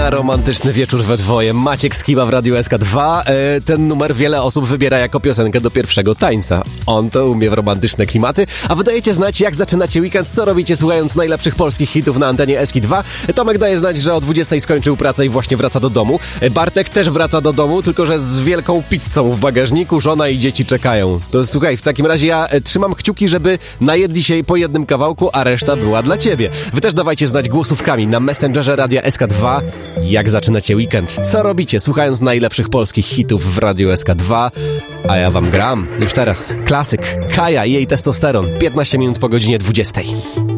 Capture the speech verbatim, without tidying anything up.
na romantyczny wieczór we dwoje. Maciek Skiba w Radiu S K dwa. E, ten numer wiele osób wybiera jako piosenkę do pierwszego tańca. On to umie w romantyczne klimaty. A wy dajecie znać, jak zaczynacie weekend, co robicie słuchając najlepszych polskich hitów na antenie S K dwa. Tomek daje znać, że o dwudziestej skończył pracę i właśnie wraca do domu. Bartek też wraca do domu, tylko że z wielką pizzą w bagażniku. Żona i dzieci czekają. To słuchaj, w takim razie ja trzymam kciuki, żeby najedli się po jednym kawałku, a reszta była dla ciebie. Wy też dawajcie znać głosówkami na Messengerze Radia S K dwa. Jak zaczynacie weekend? Co robicie słuchając najlepszych polskich hitów w Radiu S K dwa? A ja wam gram. Już teraz klasyk Kaja i jej testosteron. piętnaście minut po godzinie dwudziestej.